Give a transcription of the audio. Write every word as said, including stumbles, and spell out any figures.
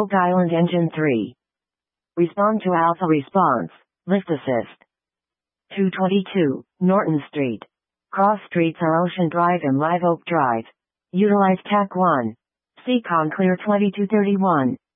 Oak Island Engine three. Respond to Alpha Response. Lift Assist. two twenty-two, Norton Street. Cross streets are Ocean Drive and Live Oak Drive. Utilize T A C one. Seacon Clear twenty-two thirty-one.